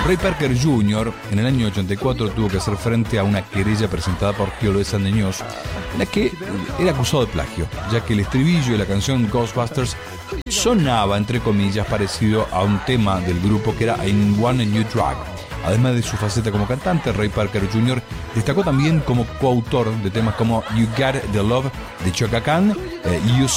Ray Parker Jr. en el año 84 tuvo que hacer frente a una querella presentada por Geoless and the News, en la que era acusado de plagio, ya que el estribillo de la canción Ghostbusters sonaba, entre comillas, parecido a un tema del grupo que era I Want a New Drug. Además de su faceta como cantante, Ray Parker Jr. destacó también como coautor de temas como You Got the Love de Chaka Khan, You